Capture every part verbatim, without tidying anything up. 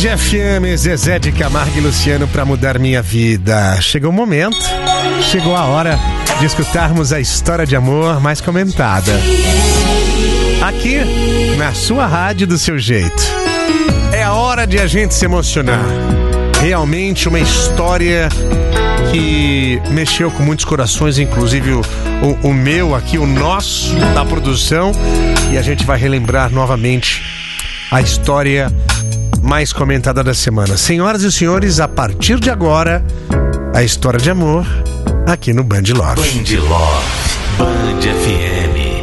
Band F M, Zezé de Camargo e Luciano pra mudar minha vida. Chegou o momento, chegou a hora de escutarmos a história de amor mais comentada aqui na sua rádio do seu jeito. É a hora de a gente se emocionar. Realmente uma história que mexeu com muitos corações, inclusive o, o, o meu aqui, o nosso, da produção. E a gente vai relembrar novamente a história mais comentada da semana. Senhoras e senhores, a partir de agora, a história de amor aqui no Band Love. Band Love, Band F M.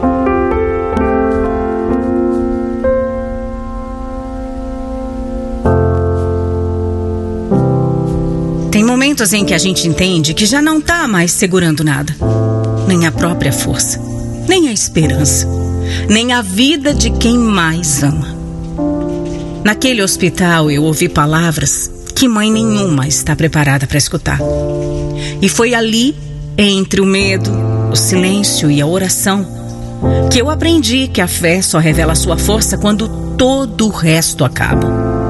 Tem momentos em que a gente entende que já não tá mais segurando nada. Nem a própria força, nem a esperança, nem a vida de quem mais ama. Naquele hospital eu ouvi palavras que mãe nenhuma está preparada para escutar. E foi ali, entre o medo, o silêncio e a oração, que eu aprendi que a fé só revela sua força quando todo o resto acaba.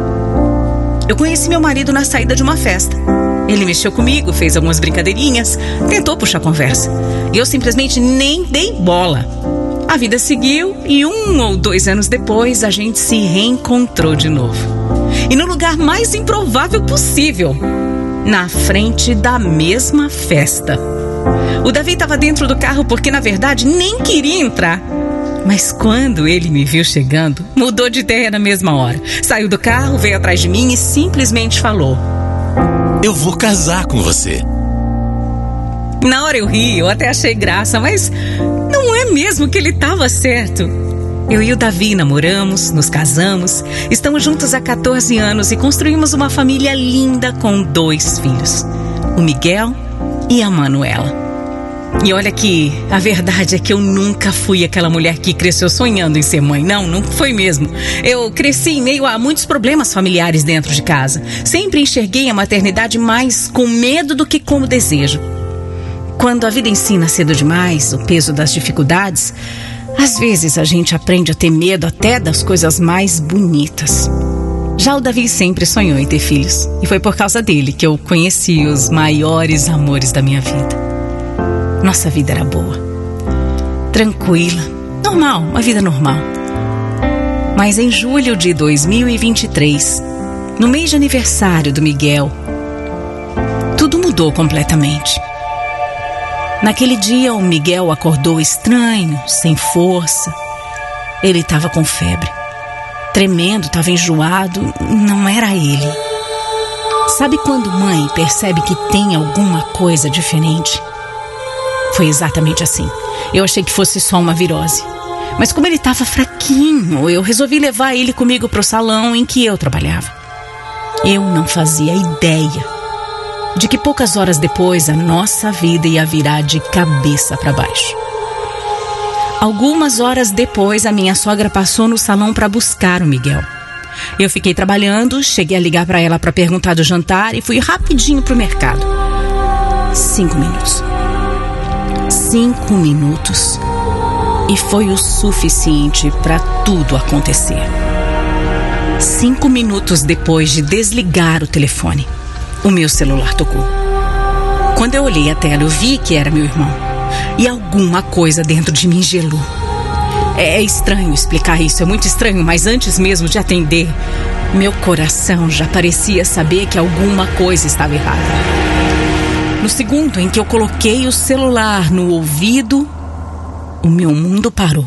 Eu conheci meu marido na saída de uma festa. Ele mexeu comigo, fez algumas brincadeirinhas, tentou puxar conversa. E eu simplesmente nem dei bola. A vida seguiu e um ou dois anos depois a gente se reencontrou de novo. E no lugar mais improvável possível, na frente da mesma festa. O Davi estava dentro do carro porque na verdade nem queria entrar. Mas quando ele me viu chegando, mudou de ideia na mesma hora. Saiu do carro, veio atrás de mim e simplesmente falou: eu vou casar com você. Na hora eu ri, eu até achei graça, mas não é mesmo que ele estava certo. Eu e o Davi namoramos, nos casamos, estamos juntos há catorze anos e construímos uma família linda com dois filhos, o Miguel e a Manuela. E olha que a verdade é que eu nunca fui aquela mulher que cresceu sonhando em ser mãe. Não, não foi mesmo. Eu cresci em meio a muitos problemas familiares dentro de casa. Sempre enxerguei a maternidade mais com medo do que como desejo. Quando a vida ensina cedo demais o peso das dificuldades, às vezes a gente aprende a ter medo até das coisas mais bonitas. Já o Davi sempre sonhou em ter filhos. E foi por causa dele que eu conheci os maiores amores da minha vida. Nossa vida era boa, tranquila, normal, uma vida normal. Mas em julho de dois mil e vinte e três, no mês de aniversário do Miguel, tudo mudou completamente. Naquele dia o Miguel acordou estranho, sem força. Ele estava com febre, tremendo, estava enjoado, não era ele. Sabe quando mãe percebe que tem alguma coisa diferente? Foi exatamente assim. Eu achei que fosse só uma virose. Mas como ele estava fraquinho, eu resolvi levar ele comigo para o salão em que eu trabalhava. Eu não fazia ideia de que poucas horas depois a nossa vida ia virar de cabeça para baixo. Algumas horas depois, a minha sogra passou no salão para buscar o Miguel. Eu fiquei trabalhando, cheguei a ligar para ela para perguntar do jantar e fui rapidinho pro mercado. Cinco minutos. Cinco minutos. E foi o suficiente para tudo acontecer. Cinco minutos depois de desligar o telefone, o meu celular tocou. Quando eu olhei a tela, eu vi que era meu irmão. E alguma coisa dentro de mim gelou. É estranho explicar isso, é muito estranho, mas antes mesmo de atender, meu coração já parecia saber que alguma coisa estava errada. No segundo em que eu coloquei o celular no ouvido, o meu mundo parou.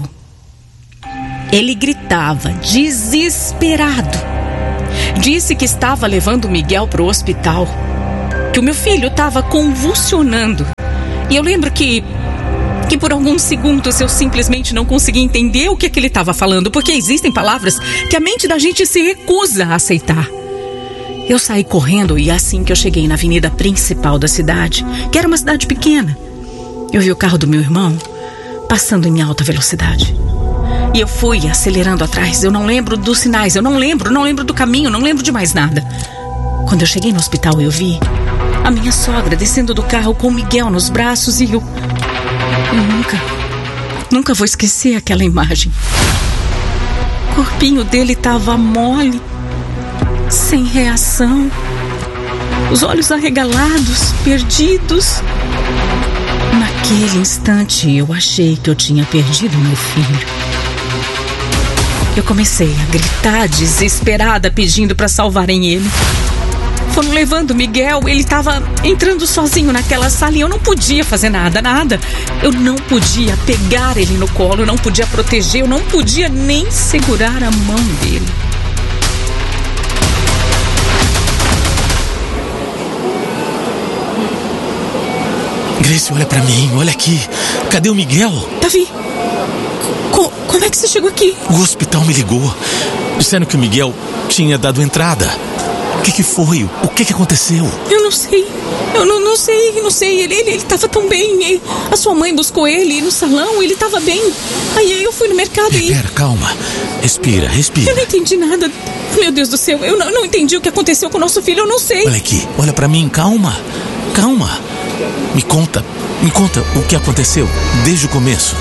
Ele gritava, desesperado. Disse que estava levando o Miguel para o hospital, que o meu filho estava convulsionando. E eu lembro que, que por alguns segundos eu simplesmente não consegui entender o que, é que ele estava falando, porque existem palavras que a mente da gente se recusa a aceitar. Eu saí correndo e assim que eu cheguei na avenida principal da cidade, que era uma cidade pequena, eu vi o carro do meu irmão passando em alta velocidade. E eu fui acelerando atrás. Eu não lembro dos sinais, eu não lembro, não lembro do caminho, não lembro de mais nada. Quando eu cheguei no hospital, eu vi a minha sogra descendo do carro com o Miguel nos braços e eu... Eu nunca, nunca vou esquecer aquela imagem. O corpinho dele estava mole, sem reação, os olhos arregalados, perdidos. Naquele instante eu achei que eu tinha perdido meu filho. Eu comecei a gritar desesperada, pedindo para salvarem ele. Foram levando Miguel, ele estava entrando sozinho naquela sala e eu não podia fazer nada, nada. Eu não podia pegar ele no colo, eu não podia proteger, eu não podia nem segurar a mão dele. Grace, olha pra mim, olha aqui. Cadê o Miguel? Davi, co- como é que você chegou aqui? O hospital me ligou, dizendo que o Miguel tinha dado entrada. O que que foi? O que que aconteceu? Eu não sei, eu não, não sei, não sei. Ele, ele, ele tava tão bem. Ele, a sua mãe buscou ele no salão, ele tava bem. Aí eu fui no mercado e... Espera, calma. Respira, respira. Eu não entendi nada. Meu Deus do céu, eu não, não entendi o que aconteceu com o nosso filho, eu não sei. Olha aqui, olha pra mim, calma. Calma. Me conta, me conta o que aconteceu desde o começo.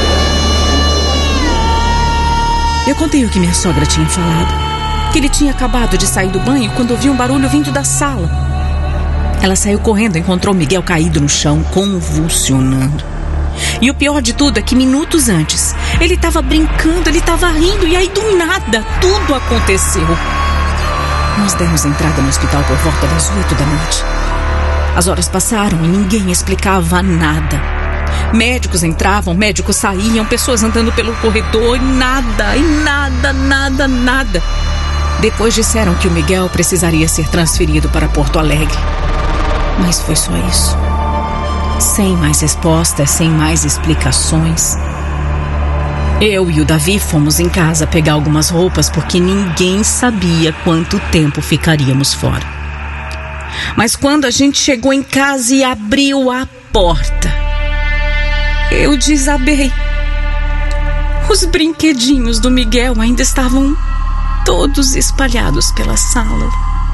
Eu contei o que minha sogra tinha falado. Que ele tinha acabado de sair do banho quando ouviu um barulho vindo da sala. Ela saiu correndo e encontrou Miguel caído no chão, convulsionando. E o pior de tudo é que minutos antes, ele estava brincando, ele estava rindo e aí do nada tudo aconteceu. Nós demos entrada no hospital por volta das oito da noite. As horas passaram e ninguém explicava nada. Médicos entravam, médicos saíam, pessoas andando pelo corredor e nada, e nada, nada, nada. Depois disseram que o Miguel precisaria ser transferido para Porto Alegre. Mas foi só isso. Sem mais respostas, sem mais explicações. Eu e o Davi fomos em casa pegar algumas roupas porque ninguém sabia quanto tempo ficaríamos fora. Mas quando a gente chegou em casa e abriu a porta, eu desabei. Os brinquedinhos do Miguel ainda estavam todos espalhados pela sala.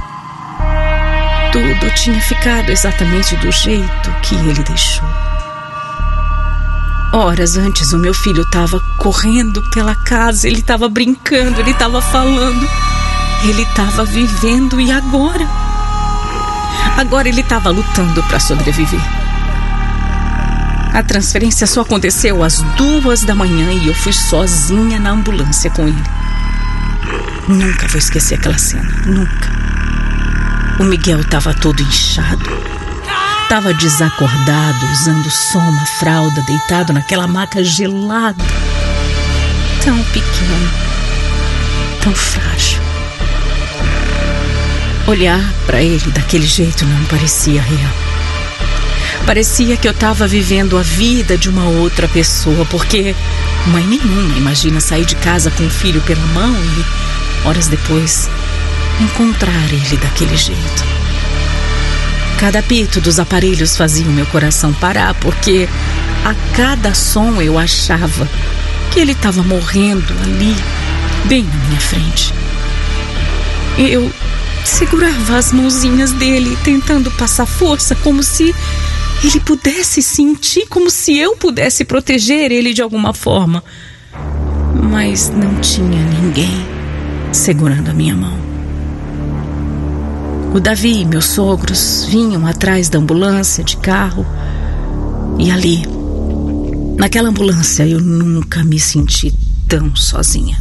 Tudo tinha ficado exatamente do jeito que ele deixou. Horas antes, o meu filho estava correndo pela casa, ele estava brincando, ele estava falando, ele estava vivendo e agora? Agora ele estava lutando para sobreviver. A transferência só aconteceu às duas da manhã e eu fui sozinha na ambulância com ele. Nunca vou esquecer aquela cena, nunca. O Miguel estava todo inchado. Estava desacordado, usando só uma fralda, deitado naquela maca gelada. Tão pequeno, tão frágil. Olhar para ele daquele jeito não parecia real. Parecia que eu estava vivendo a vida de uma outra pessoa, porque mãe nenhuma imagina sair de casa com o filho pela mão e, horas depois, encontrar ele daquele jeito. Cada apito dos aparelhos fazia o meu coração parar, porque a cada som eu achava que ele estava morrendo ali, bem na minha frente. Eu segurava as mãozinhas dele, tentando passar força, como se ele pudesse sentir, como se eu pudesse proteger ele de alguma forma. Mas não tinha ninguém segurando a minha mão. O Davi e meus sogros vinham atrás da ambulância de carro. E ali, naquela ambulância, eu nunca me senti tão sozinha.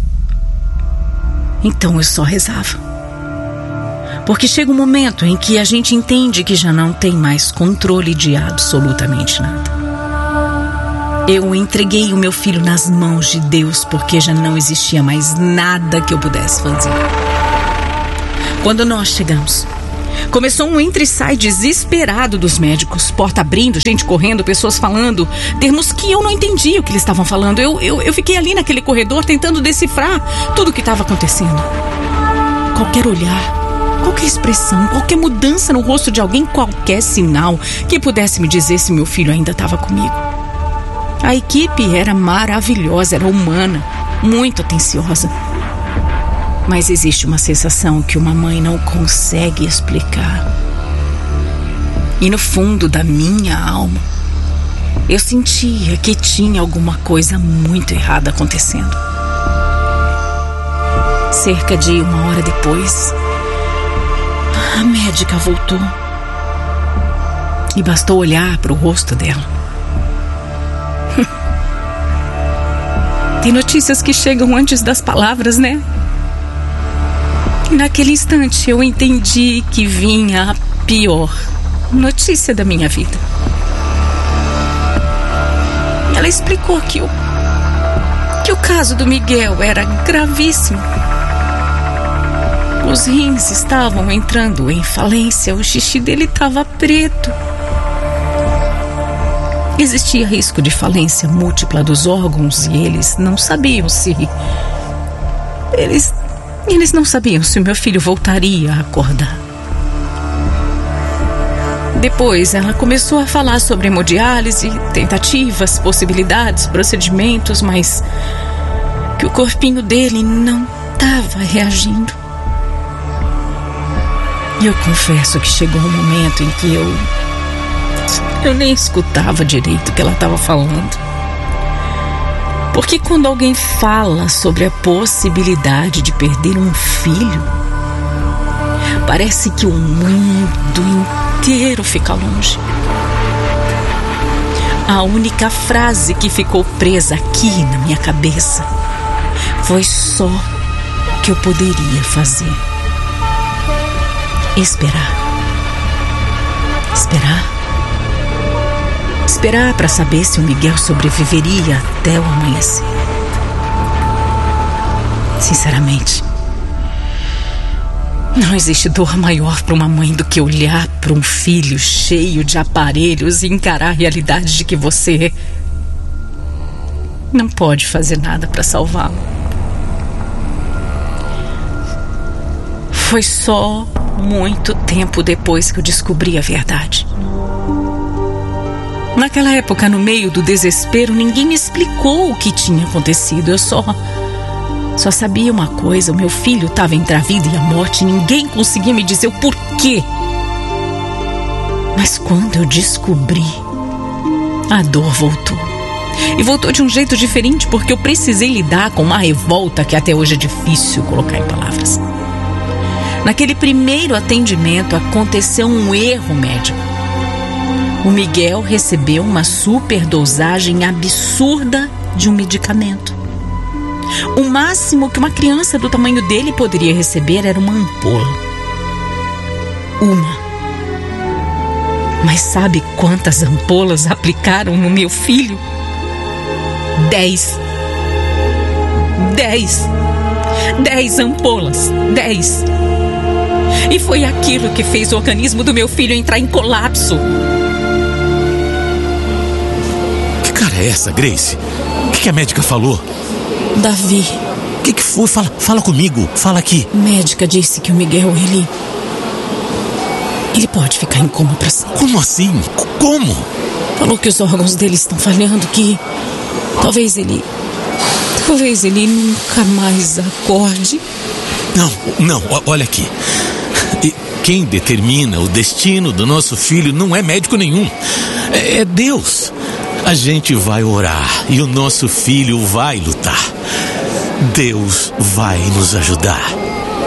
Então eu só rezava. Porque chega um momento em que a gente entende que já não tem mais controle de absolutamente nada. Eu entreguei o meu filho nas mãos de Deus porque já não existia mais nada que eu pudesse fazer. Quando nós chegamos, começou um entra e sai desesperado dos médicos, porta abrindo, gente correndo, pessoas falando, termos que eu não entendia o que eles estavam falando. Eu, eu, eu fiquei ali naquele corredor tentando decifrar tudo o que estava acontecendo. Qualquer olhar, qualquer expressão, qualquer mudança no rosto de alguém, qualquer sinal que pudesse me dizer se meu filho ainda estava comigo. A equipe era maravilhosa, era humana, muito atenciosa. Mas existe uma sensação que uma mãe não consegue explicar. E no fundo da minha alma, eu sentia que tinha alguma coisa muito errada acontecendo. Cerca de uma hora depois, A médica voltou. E bastou olhar para o rosto dela. Tem notícias que chegam antes das palavras, né? E naquele instante eu entendi que vinha a pior notícia da minha vida. Ela explicou que o, que o caso do Miguel era gravíssimo. Os rins estavam entrando em falência, o xixi dele estava preto. Existia risco de falência múltipla dos órgãos e eles não sabiam se... Eles... Eles não sabiam se o meu filho voltaria a acordar. Depois ela começou a falar sobre hemodiálise, tentativas, possibilidades, procedimentos, mas que o corpinho dele não estava reagindo. E eu confesso que chegou um momento em que eu... Eu nem escutava direito o que ela estava falando. Porque quando alguém fala sobre a possibilidade de perder um filho, parece que o mundo inteiro fica longe. A única frase que ficou presa aqui na minha cabeça foi só o que eu poderia fazer. Esperar. Esperar. Esperar para saber se o Miguel sobreviveria até o amanhecer. Sinceramente, não existe dor maior para uma mãe do que olhar para um filho cheio de aparelhos e encarar a realidade de que você não pode fazer nada para salvá-lo. Foi só muito tempo depois que eu descobri a verdade. Naquela época, no meio do desespero, ninguém me explicou o que tinha acontecido. Eu só... Só sabia uma coisa, o meu filho estava entre a vida e a morte. Ninguém conseguia me dizer o porquê. Mas quando eu descobri, a dor voltou. E voltou de um jeito diferente, porque eu precisei lidar com uma revolta que até hoje é difícil colocar em palavras. Naquele primeiro atendimento, aconteceu um erro médico. O Miguel recebeu uma superdosagem absurda de um medicamento. O máximo que uma criança do tamanho dele poderia receber era uma ampola. Uma. Mas sabe quantas ampolas aplicaram no meu filho? Dez. Dez. Dez ampolas. Dez. E foi aquilo que fez o organismo do meu filho entrar em colapso. Que cara é essa, Grace? O que, que a médica falou? Davi. O que, que foi? Fala, fala comigo, fala aqui. A médica disse que o Miguel, ele... Ele pode ficar em coma pra sempre. Como assim? Como? Falou que os órgãos dele estão falhando, que... Talvez ele... Talvez ele nunca mais acorde. Não, não, olha aqui. Quem determina o destino do nosso filho não é médico nenhum. É Deus. A gente vai orar e o nosso filho vai lutar. Deus vai nos ajudar.